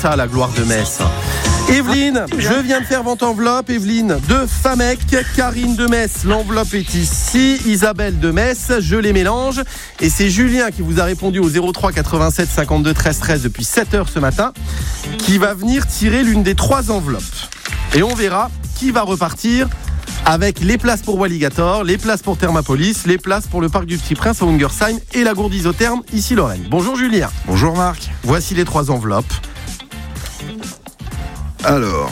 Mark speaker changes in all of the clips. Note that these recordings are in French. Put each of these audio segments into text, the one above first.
Speaker 1: à la gloire de Metz. Evelyne, je viens de faire votre enveloppe, Evelyne, de Famec, Karine de Metz, l'enveloppe est ici, Isabelle de Metz, je les mélange, et c'est Julien qui vous a répondu au 03 87 52 13 13 depuis 7h ce matin, qui va venir tirer l'une des 3 enveloppes. Et on verra qui va repartir avec les places pour Walligator, les places pour Thermapolis, les places pour le Parc du Petit Prince à Ungersheim et la Gourde Isotherme, ici Lorraine. Bonjour Julien.
Speaker 2: Bonjour Marc.
Speaker 1: Voici les 3 enveloppes.
Speaker 2: Alors,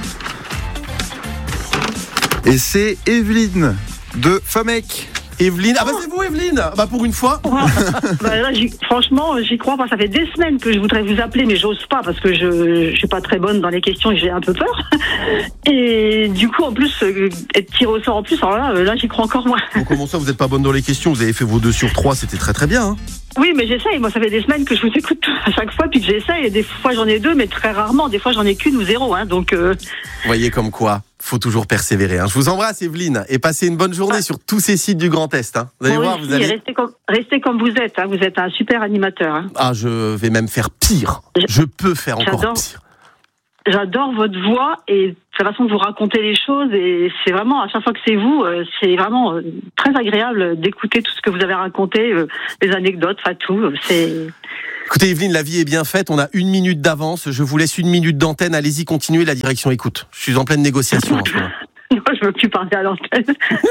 Speaker 2: et c'est Evelyne de Famec.
Speaker 1: Evelyne, ah bah c'est vous Evelyne, bah pour une fois.
Speaker 3: Bah là, franchement, j'y crois pas. Ça fait des semaines que je voudrais vous appeler, mais j'ose pas parce que je suis pas très bonne dans les questions et j'ai un peu peur. Et du coup, en plus, être tiré au sort en plus, alors là, j'y crois encore moins.
Speaker 1: Bon, comment ça, vous êtes pas bonne dans les questions? Vous avez fait vos 2 sur 3, c'était très très bien. Hein.
Speaker 3: Oui, mais j'essaye. Moi, ça fait des semaines que je vous écoute à chaque fois, puis que j'essaye. Et des fois, j'en ai 2, mais très rarement. Des fois, j'en ai qu'une ou 0. Hein, donc.
Speaker 1: Vous voyez comme quoi, faut toujours persévérer. Hein. Je vous embrasse, Evelyne, et passez une bonne journée sur tous ces sites du Grand Est. Hein. Vous allez voir, vous allez.
Speaker 3: Restez comme vous êtes. Hein. Vous êtes un super animateur. Hein.
Speaker 1: Ah, je vais même faire pire. Je peux faire encore pire.
Speaker 3: J'adore votre voix et la façon de vous raconter les choses, et c'est vraiment, à chaque fois que c'est vous, c'est vraiment très agréable d'écouter tout ce que vous avez raconté, les anecdotes, enfin tout.
Speaker 1: Écoutez Evelyne, la vie est bien faite, on a 1 minute d'avance, je vous laisse 1 minute d'antenne, allez-y, continuez la direction écoute. Je suis en pleine négociation en ce moment.
Speaker 3: Non, je veux plus parler à l'antenne.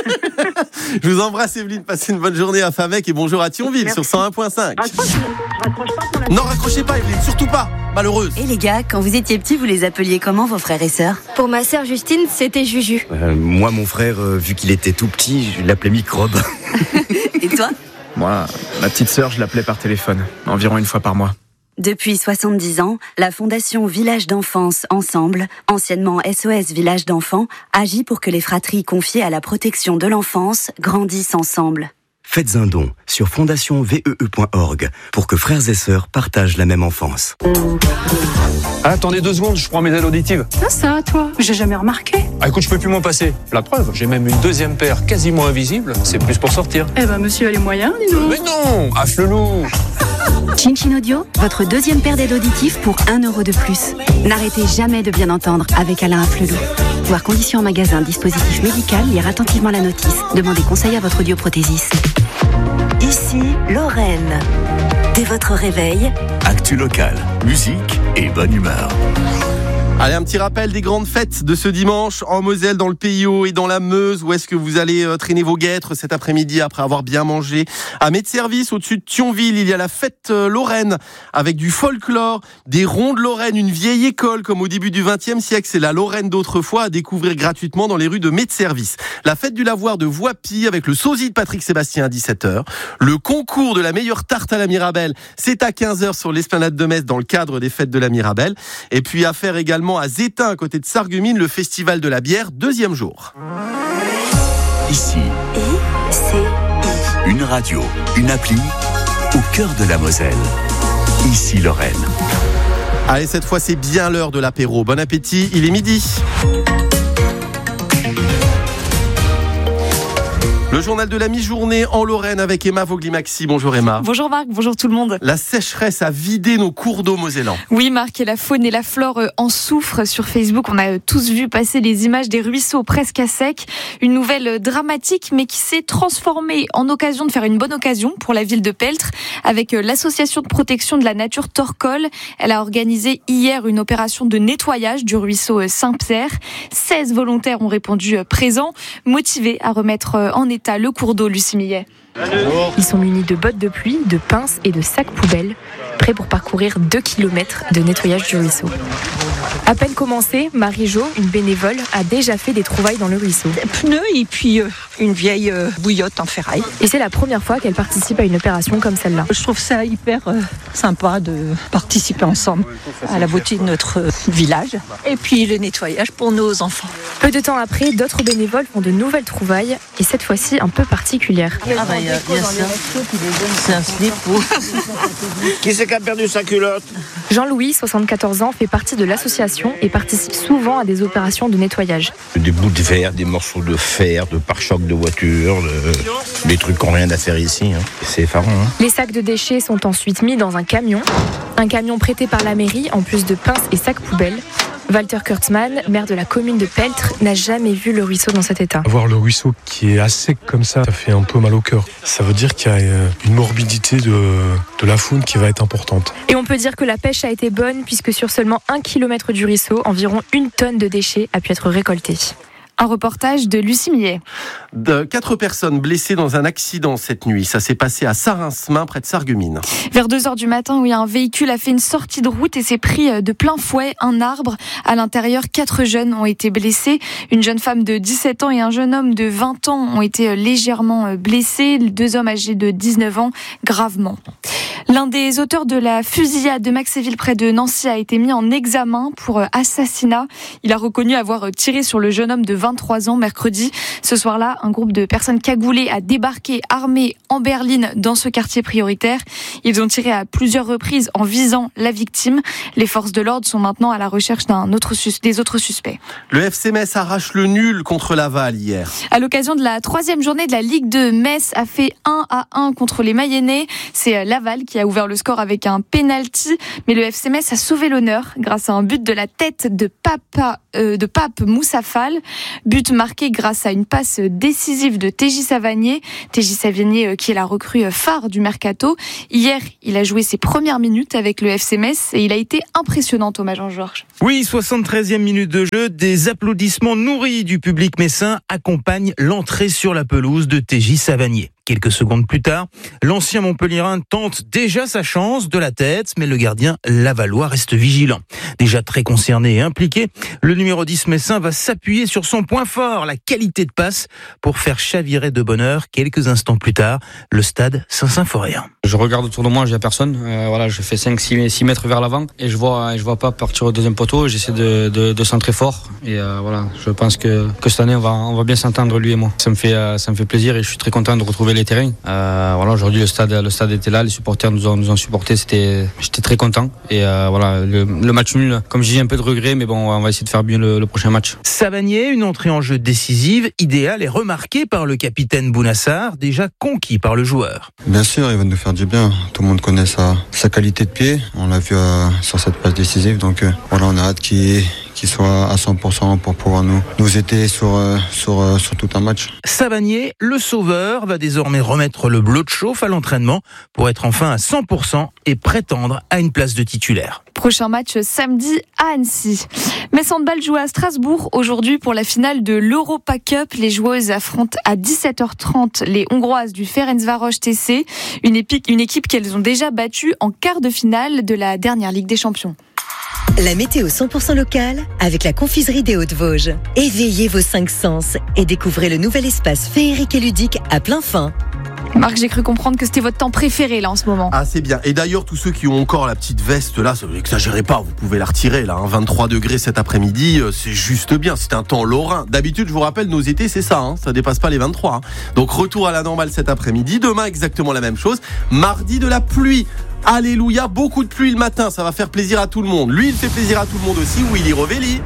Speaker 1: Je vous embrasse Evelyne, passez une bonne journée à Famec et bonjour à Thionville. Merci. Sur 101.5. Non, raccrochez pas Evelyne, surtout pas, malheureuse.
Speaker 4: Et les gars, quand vous étiez petits, vous les appeliez comment vos frères et sœurs?
Speaker 5: Pour ma sœur Justine, c'était Juju.
Speaker 6: Moi, mon frère, vu qu'il était tout petit, je l'appelais Microbe.
Speaker 4: Et toi?
Speaker 7: Moi, ma petite sœur, je l'appelais par téléphone, environ 1 fois par mois.
Speaker 4: Depuis 70 ans, la Fondation Village d'Enfance Ensemble, anciennement SOS Village d'Enfants, agit pour que les fratries confiées à la protection de l'enfance grandissent ensemble.
Speaker 6: Faites un don sur fondationvee.org pour que frères et sœurs partagent la même enfance.
Speaker 8: Attendez 2 secondes, je prends mes aides auditives.
Speaker 9: Ah ça, toi, j'ai jamais remarqué.
Speaker 8: Ah écoute, je peux plus m'en passer. La preuve, j'ai même une 2e paire quasiment invisible. C'est plus pour sortir.
Speaker 9: Eh ben monsieur a les moyens, dis donc.
Speaker 8: Mais non, affle-loup.
Speaker 4: Chin Audio, votre 2e paire d'aides auditives pour 1 € de plus. N'arrêtez jamais de bien entendre avec Alain Afflelou. Voir conditions en magasin, dispositif médical, lire attentivement la notice. Demandez conseil à votre audioprothésiste. Ici, Lorraine. Dès votre réveil,
Speaker 10: actu local, musique et bonne humeur.
Speaker 1: Allez, un petit rappel des grandes fêtes de ce dimanche en Moselle, dans le Pays Haut et dans la Meuse. Où est-ce que vous allez traîner vos guêtres cet après-midi après avoir bien mangé? À Metz-Service, au-dessus de Thionville, il y a la fête Lorraine avec du folklore, des ronds de Lorraine, une vieille école comme au début du XXe siècle. C'est la Lorraine d'autrefois à découvrir gratuitement dans les rues de Metz-Service. La fête du lavoir de Voipy avec le sosie de Patrick Sébastien à 17h. Le concours de la meilleure tarte à la Mirabelle, c'est à 15h sur l'esplanade de Metz dans le cadre des fêtes de la Mirabelle. Et puis à faire également à Zétain, à côté de Sarreguemines, le festival de la bière, 2e jour.
Speaker 10: Ici, une radio, une appli, au cœur de la Moselle. Ici Lorraine.
Speaker 1: Allez, cette fois, c'est bien l'heure de l'apéro. Bon appétit, il est midi. Le journal de la mi-journée en Lorraine avec Emma Vogli-Maxi. Bonjour Emma.
Speaker 11: Bonjour Marc, bonjour tout le monde.
Speaker 1: La sécheresse a vidé nos cours d'eau mosellans.
Speaker 11: Oui Marc, et la faune et la flore en souffrent. Sur Facebook, on a tous vu passer les images des ruisseaux presque à sec. Une nouvelle dramatique, mais qui s'est transformée en occasion de faire une bonne occasion pour la ville de Peltre. Avec l'association de protection de la nature Torcol. Elle a organisé hier une opération de nettoyage du ruisseau Saint-Pierre. 16 volontaires ont répondu présents, motivés à remettre en état le cours d'eau, Lucie Millet.
Speaker 12: Ils sont munis de bottes de pluie, de pinces et de sacs poubelles, prêts pour parcourir 2 km de nettoyage du ruisseau. À peine commencé, Marie-Jo, une bénévole, a déjà fait des trouvailles dans le ruisseau.
Speaker 13: Des pneus et puis une vieille bouillotte en ferraille.
Speaker 12: Et c'est la première fois qu'elle participe à une opération comme celle-là.
Speaker 13: Je trouve ça hyper sympa de participer ensemble à la beauté de notre village. Et puis le nettoyage pour nos enfants.
Speaker 12: Peu de temps après, d'autres bénévoles font de nouvelles trouvailles, et cette fois-ci un peu particulières.
Speaker 14: Ah bah il y a ça. C'est un slip.
Speaker 15: Qui c'est qui a perdu sa culotte?
Speaker 12: Jean-Louis, 74 ans, fait partie de l'association et participe souvent à des opérations de nettoyage.
Speaker 15: Des bouts de verre, des morceaux de fer, de pare-chocs de voiture, des trucs qui n'ont rien à faire ici. Hein. C'est effarant. Hein.
Speaker 12: Les sacs de déchets sont ensuite mis dans un camion Un camion prêté par la mairie, en plus de pinces et sacs poubelles. Walter Kurtzmann, maire de la commune de Peltre, n'a jamais vu le ruisseau dans cet état.
Speaker 16: Voir le ruisseau qui est à sec comme ça fait un peu mal au cœur. Ça veut dire qu'il y a une morbidité de la faune qui va être importante.
Speaker 12: Et on peut dire que la pêche a été bonne puisque sur seulement 1 kilomètre du ruisseau, environ 1 tonne de déchets a pu être récoltée.
Speaker 11: Un reportage de Lucie Millet.
Speaker 1: 4 personnes blessées dans un accident cette nuit. Ça s'est passé à Sarins-Main, près de Sarreguemines.
Speaker 11: Vers 2h du matin, un véhicule a fait une sortie de route et s'est pris de plein fouet un arbre. À l'intérieur, 4 jeunes ont été blessés. Une jeune femme de 17 ans et un jeune homme de 20 ans ont été légèrement blessés. 2 hommes âgés de 19 ans, gravement. L'un des auteurs de la fusillade de Maxéville près de Nancy a été mis en examen pour assassinat. Il a reconnu avoir tiré sur le jeune homme de 23 ans mercredi. Ce soir-là, un groupe de personnes cagoulées a débarqué armées en berline dans ce quartier prioritaire. Ils ont tiré à plusieurs reprises en visant la victime. Les forces de l'ordre sont maintenant à la recherche des autres suspects.
Speaker 1: Le FC Metz arrache le nul contre Laval hier.
Speaker 11: À l'occasion de la 3e journée de la Ligue 2, Metz a fait 1-1 contre les Mayennais. C'est Laval qui a ouvert le score avec un penalty, mais le FC Metz a sauvé l'honneur grâce à un but de la tête de Pape Moussa Fall. But marqué grâce à une passe décisive de TJ Savanier. TJ Savanier qui est la recrue phare du Mercato. Hier, il a joué ses premières minutes avec le FC Metz et il a été impressionnant, Thomas Jean-Georges.
Speaker 17: Oui, 73e minute de jeu, des applaudissements nourris du public messin accompagnent l'entrée sur la pelouse de TJ Savanier. Quelques secondes plus tard, l'ancien Montpellierin tente déjà sa chance de la tête, mais le gardien lavallois reste vigilant. Déjà très concerné et impliqué, le numéro 10 messin va s'appuyer sur son point fort, la qualité de passe, pour faire chavirer de bonne heure quelques instants plus tard le stade Saint-Symphorien.
Speaker 18: Je regarde autour de moi, je n'y a personne. Je fais 5-6 mètres vers l'avant et je vois pas partir au deuxième poteau. J'essaie de centrer fort et je pense que cette année on va bien s'entendre lui et moi. Ça me fait plaisir et je suis très content de retrouver les terrains. Aujourd'hui le stade était là, les supporters nous ont supportés, j'étais très content et le match nul, comme je dis, un peu de regret, mais bon, on va essayer de faire bien le prochain match.
Speaker 17: Savanier, une entrée en jeu décisive, idéale et remarquée par le capitaine Bounassar, déjà conquis par le joueur.
Speaker 19: Bien sûr, il va nous faire du bien. Tout le monde connaît sa qualité de pied. On l'a vu sur cette passe décisive, donc on a hâte qu'il soit à 100% pour pouvoir nous aider sur tout un match.
Speaker 17: Savanier, le sauveur, va désormais remettre le bleu de chauffe à l'entraînement pour être enfin à 100% et prétendre à une place de titulaire.
Speaker 11: Prochain match samedi à Annecy. Metz Handball joue à Strasbourg aujourd'hui pour la finale de l'Europa Cup. Les joueuses affrontent à 17h30 les Hongroises du Ferencváros TC, une équipe qu'elles ont déjà battue en quart de finale de la dernière Ligue des Champions.
Speaker 20: La météo 100% locale avec la confiserie des Hauts-de-Vosges. Éveillez vos 5 sens et découvrez le nouvel espace féerique et ludique à plein fin.
Speaker 11: Marc, j'ai cru comprendre que c'était votre temps préféré là en ce moment.
Speaker 1: Ah, c'est bien. Et d'ailleurs, tous ceux qui ont encore la petite veste là, n'exagérez pas, vous pouvez la retirer là. 23 degrés cet après-midi, c'est juste bien. C'est un temps lorrain. D'habitude, je vous rappelle, nos étés, c'est ça. Ça dépasse pas les 23. Donc, retour à la normale cet après-midi. Demain, exactement la même chose. Mardi, de la pluie. Alléluia, beaucoup de pluie le matin. Ça va faire plaisir à tout le monde. Lui, il fait plaisir à tout le monde aussi. Willy Rovelli.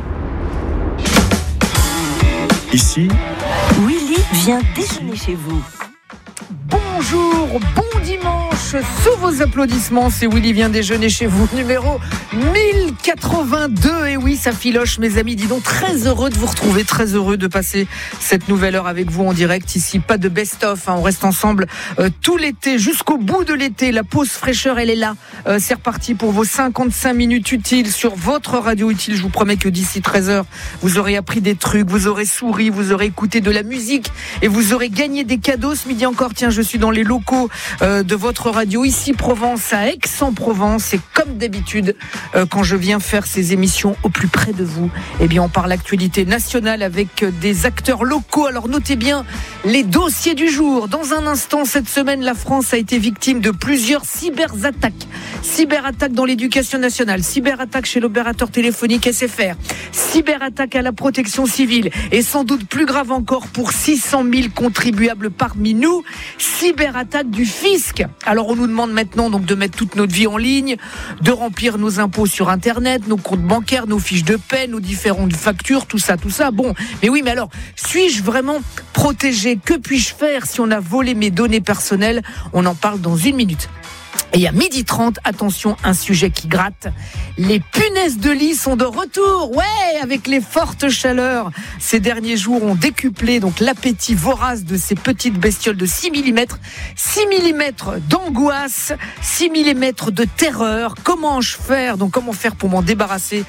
Speaker 10: Ici,
Speaker 20: Willy vient déjeuner chez vous.
Speaker 21: Bonjour, bon dimanche, sous vos applaudissements, c'est Willy vient déjeuner chez vous, numéro 1082, et oui, ça filoche mes amis, dis donc, très heureux de vous retrouver, très heureux de passer cette nouvelle heure avec vous en direct, ici, pas de best-of, on reste ensemble tout l'été, jusqu'au bout de l'été, la pause fraîcheur, elle est là, c'est reparti pour vos 55 minutes utiles sur votre radio utile, je vous promets que d'ici 13h, vous aurez appris des trucs, vous aurez souri, vous aurez écouté de la musique, et vous aurez gagné des cadeaux ce midi encore, tiens, je suis dans les locaux de votre radio ici Provence à Aix-en-Provence et comme d'habitude quand je viens faire ces émissions au plus près de vous, eh bien on parle actualité nationale avec des acteurs locaux. Alors notez bien les dossiers du jour. Dans un instant, cette semaine, la France a été victime de plusieurs cyberattaques. Cyberattaques dans l'éducation nationale, cyberattaques chez l'opérateur téléphonique SFR, cyberattaques à la protection civile et sans doute plus grave encore pour 600 000 contribuables parmi nous, cyberattaque du fisc. Alors on nous demande maintenant donc de mettre toute notre vie en ligne, de remplir nos impôts sur Internet, nos comptes bancaires, nos fiches de paie, nos différentes factures, tout ça. Bon, mais oui, mais alors, suis-je vraiment protégé ? Que puis-je faire si on a volé mes données personnelles ? On en parle dans une minute. Et à 12h30, attention, un sujet qui gratte. Les punaises de lit sont de retour. Ouais, avec les fortes chaleurs. Ces derniers jours ont décuplé donc l'appétit vorace de ces petites bestioles de 6 mm. 6 mm d'angoisse, 6 mm de terreur. Comment faire pour m'en débarrasser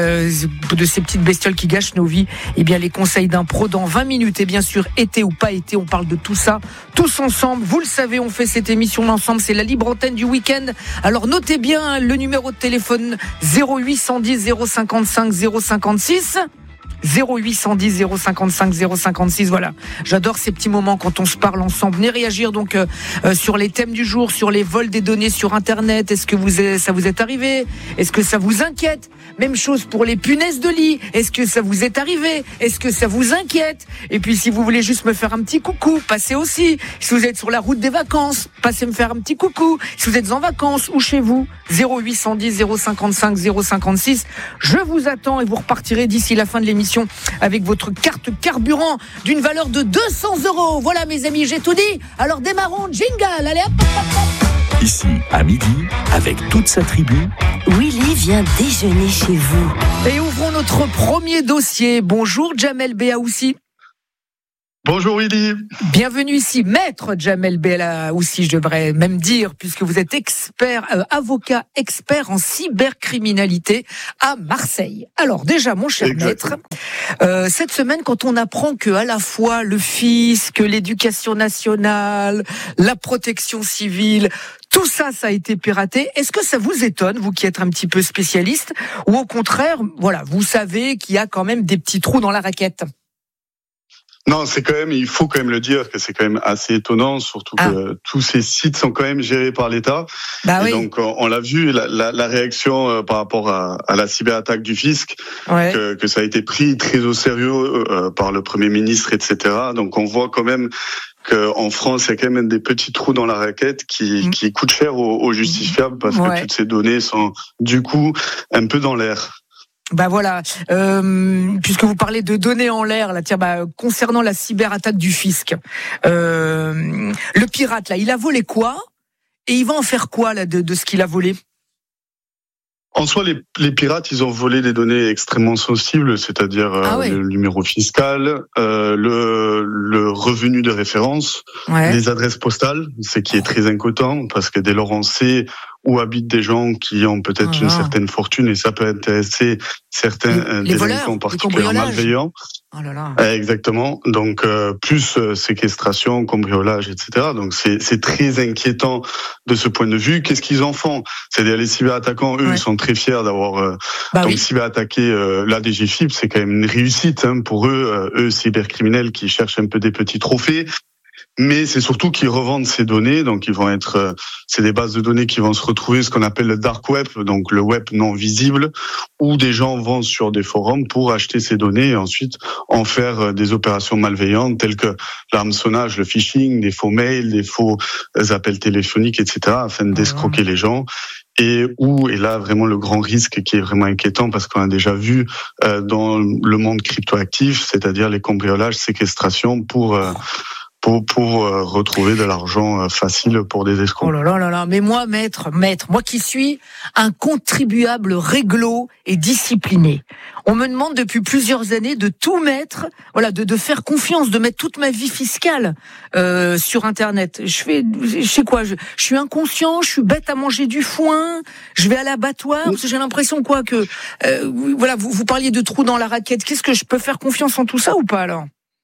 Speaker 21: de ces petites bestioles qui gâchent nos vies? Eh bien, les conseils d'un pro dans 20 minutes. Et bien sûr, été ou pas été, on parle de tout ça. Tous ensemble, vous le savez, on fait cette émission ensemble. C'est la libre antenne du week-end. Alors notez bien le numéro de téléphone 0810 055 056. 0810 055 056. Voilà, j'adore ces petits moments quand on se parle ensemble. Venez réagir donc sur les thèmes du jour, sur les vols des données sur internet. Est-ce que ça vous est arrivé? Est-ce que ça vous inquiète? Même chose pour les punaises de lit. Est-ce que ça vous est arrivé? Est-ce que ça vous inquiète? Et puis si vous voulez juste me faire un petit coucou, passez aussi. Si vous êtes sur la route des vacances, passez me faire un petit coucou. Si vous êtes en vacances ou chez vous, 0810 055 056. Je vous attends et vous repartirez d'ici la fin de l'émission avec votre carte carburant d'une valeur de 200 €. Voilà mes amis, j'ai tout dit. Alors démarrons, jingle, allez hop, hop, hop.
Speaker 10: Ici, à midi, avec toute sa tribu,
Speaker 20: Willy vient déjeuner chez vous.
Speaker 21: Et ouvrons notre premier dossier. Bonjour Jamel Beaoussi.
Speaker 2: Bonjour Willy.
Speaker 21: Bienvenue ici, maître Jamel Beaoussi, je devrais même dire, puisque vous êtes avocat expert en cybercriminalité à Marseille. Alors déjà, mon cher maître, cette semaine, quand on apprend que à la fois le fisc, l'éducation nationale, la protection civile, tout ça, ça a été piraté. Est-ce que ça vous étonne, vous qui êtes un petit peu spécialiste, ou au contraire, voilà, vous savez qu'il y a quand même des petits trous dans la raquette?
Speaker 2: Non, il faut quand même le dire que c'est quand même assez étonnant, surtout que tous ces sites sont quand même gérés par l'État.
Speaker 21: Bah oui.
Speaker 2: Donc, on l'a vu, la réaction par rapport à la cyberattaque du fisc, que ça a été pris très au sérieux par le Premier ministre, etc. Donc, on voit quand même qu'en France, il y a quand même des petits trous dans la raquette qui coûtent cher aux justifiables parce que toutes ces données sont, du coup, un peu dans l'air.
Speaker 21: Bah voilà, puisque vous parlez de données en l'air, là, tiens, concernant la cyberattaque du fisc, le pirate là, il a volé quoi? Et il va en faire quoi là de ce qu'il a volé?
Speaker 2: En soi, les pirates, ils ont volé des données extrêmement sensibles, c'est-à-dire le numéro fiscal, le revenu de référence, les adresses postales, ce qui est très inquiétant parce que dès lors on sait où habitent des gens qui ont peut-être une certaine fortune et ça peut intéresser certains délinquants particulièrement malveillants.
Speaker 21: Oh là là.
Speaker 2: Exactement. Donc plus séquestration, cambriolage, etc. Donc c'est très inquiétant de ce point de vue. Qu'est-ce qu'ils en font? C'est-à-dire les cyberattaquants, eux, ils sont très fiers d'avoir cyberattaqué la DGFiP. C'est quand même une réussite pour eux cybercriminels qui cherchent un peu des petits trophées. Mais c'est surtout qu'ils revendent ces données, donc ils vont être, c'est des bases de données qui vont se retrouver, ce qu'on appelle le dark web, donc le web non visible, où des gens vont sur des forums pour acheter ces données et ensuite en faire des opérations malveillantes telles que l'hameçonnage, le phishing, des faux mails, des faux appels téléphoniques, etc., afin d'escroquer les gens. Et là vraiment le grand risque qui est vraiment inquiétant parce qu'on a déjà vu dans le monde cryptoactif, c'est-à-dire les cambriolages, séquestrations pour retrouver de l'argent facile pour des escrocs.
Speaker 21: Oh là là là là, mais moi, maître, moi qui suis un contribuable réglo et discipliné, on me demande depuis plusieurs années de tout mettre, voilà, de faire confiance, de mettre toute ma vie fiscale sur Internet. Je sais quoi, je suis inconscient, je suis bête à manger du foin, je vais à l'abattoir, parce que j'ai l'impression que voilà, vous parliez de trous dans la raquette. Qu'est-ce que je peux faire confiance en tout ça ou pas alors?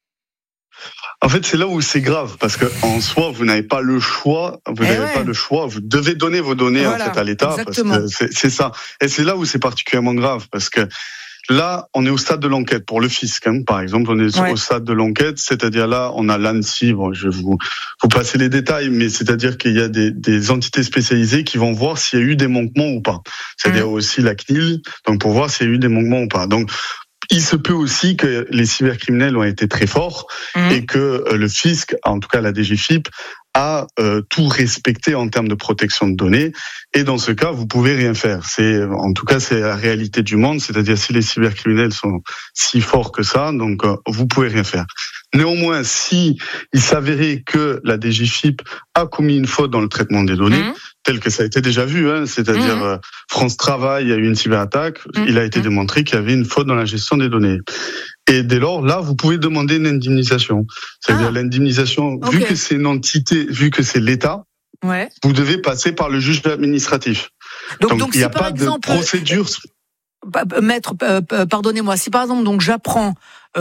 Speaker 2: En fait, c'est là où c'est grave, parce que en soi, vous n'avez pas le choix. Vous devez donner vos données en fait à l'État, exactement. Parce que c'est ça. Et c'est là où c'est particulièrement grave, parce que là, on est au stade de l'enquête pour le fisc. Par exemple, on est au stade de l'enquête, c'est-à-dire là, on a l'ANSSI. Bon, je vais vous passer les détails, mais c'est-à-dire qu'il y a des entités spécialisées qui vont voir s'il y a eu des manquements ou pas. C'est-à-dire aussi la CNIL, donc pour voir s'il y a eu des manquements ou pas. Donc il se peut aussi que les cybercriminels ont été très forts et que le fisc, en tout cas la DGFiP, à tout respecter en termes de protection de données. Et dans ce cas, vous pouvez rien faire. En tout cas, c'est la réalité du monde. C'est-à-dire, si les cybercriminels sont si forts que ça, donc vous pouvez rien faire. Néanmoins, si il s'avérait que la DGFiP a commis une faute dans le traitement des données, tel que ça a été déjà vu, c'est-à-dire France Travail a eu une cyberattaque, il a été démontré qu'il y avait une faute dans la gestion des données. Et dès lors, là, vous pouvez demander une indemnisation. C'est-à-dire l'indemnisation, vu que c'est une entité, vu que c'est l'État, vous devez passer par le juge administratif. Donc il n'y a pas de procédure.
Speaker 21: Maître, pardonnez-moi, si par exemple donc j'apprends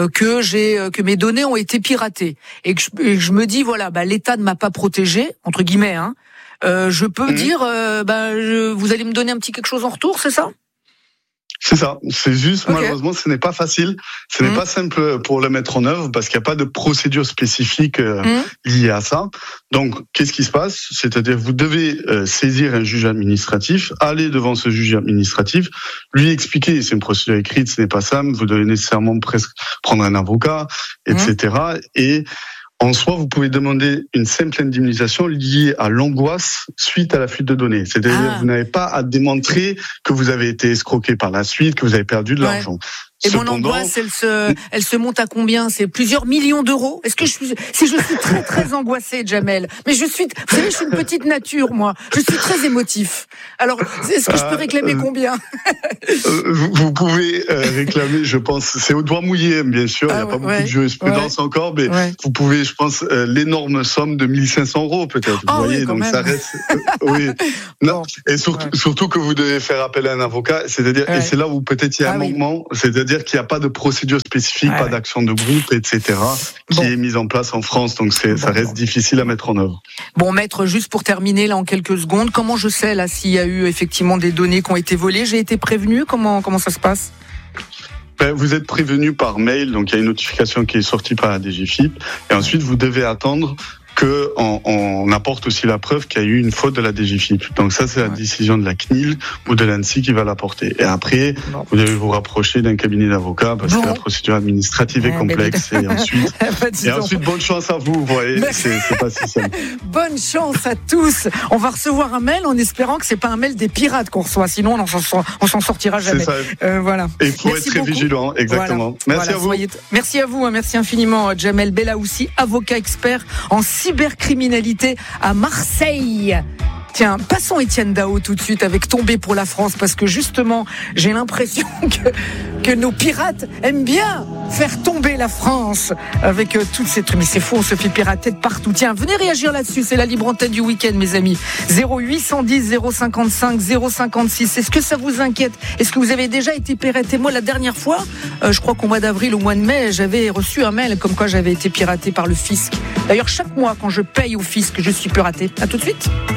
Speaker 21: que mes données ont été piratées et que je me dis voilà, l'État ne m'a pas protégé entre guillemets, je peux dire vous allez me donner un petit quelque chose en retour, c'est ça?
Speaker 2: C'est ça. C'est juste, malheureusement, ce n'est pas facile. Ce n'est pas simple pour le mettre en œuvre parce qu'il n'y a pas de procédure spécifique liée à ça. Donc, qu'est-ce qui se passe? C'est-à-dire, vous devez saisir un juge administratif, aller devant ce juge administratif, lui expliquer, c'est une procédure écrite, ce n'est pas simple, vous devez nécessairement presque prendre un avocat, etc. Et en soi, vous pouvez demander une simple indemnisation liée à l'angoisse suite à la fuite de données. C'est-à-dire, vous n'avez pas à démontrer que vous avez été escroqué par la suite, que vous avez perdu de l'argent.
Speaker 21: Et cependant, mon angoisse, elle se monte à combien? C'est plusieurs millions d'euros? Est-ce que si je suis très très angoissée, Jamel, mais vous savez, je suis une petite nature, moi. Je suis très émotif. Alors, est-ce que je peux réclamer combien?
Speaker 2: Vous pouvez réclamer, je pense, c'est au doigt mouillé, bien sûr. Il n'y a pas beaucoup de jurisprudence encore, mais vous pouvez, je pense, l'énorme somme de 1500 € peut-être. Vous voyez, donc ça reste. Oui. Non. Et surtout que vous devez faire appel à un avocat. C'est-à-dire, et c'est là où peut-être il y a un manquement. C'est-à-dire qu'il n'y a pas de procédure spécifique, pas d'action de groupe, etc., qui est mise en place en France. Donc ça reste difficile à mettre en œuvre.
Speaker 21: Bon, maître, juste pour terminer là en quelques secondes, comment je sais là s'il y a eu effectivement des données qui ont été volées? J'ai été prévenu. Comment ça se passe?
Speaker 2: Vous êtes prévenu par mail, donc il y a une notification qui est sortie par la DGFiP, et ensuite vous devez attendre qu'on apporte aussi la preuve qu'il y a eu une faute de la DGFiP. Donc ça, c'est la décision de la CNIL ou de l'ANSSI qui va l'apporter. Et après, vous devez vous rapprocher d'un cabinet d'avocats parce que la procédure administrative est complexe. Et ensuite, bonne chance à vous. Vous voyez, c'est pas si simple.
Speaker 21: Bonne chance à tous. On va recevoir un mail en espérant que c'est pas un mail des pirates qu'on reçoit. Sinon, on s'en sortira jamais. Voilà.
Speaker 2: Et il faut être très vigilant. Exactement. Merci à vous.
Speaker 21: Merci à vous. Merci infiniment, Jamel Belaoussi, avocat expert en cybercriminalité à Marseille. Tiens, passons Étienne Dao tout de suite avec Tomber pour la France, parce que justement, j'ai l'impression que nos pirates aiment bien faire tomber la France avec toutes ces trucs. Mais c'est faux, on se fait pirater de partout. Tiens, venez réagir là-dessus, c'est la libre antenne du week-end, mes amis. 0810 055 056. Est-ce que ça vous inquiète? Est-ce que vous avez déjà été piraté? Moi, la dernière fois, je crois qu'au mois d'avril, au mois de mai, j'avais reçu un mail comme quoi j'avais été piraté par le fisc. D'ailleurs, chaque mois, quand je paye au fisc, je suis piraté. À tout de suite.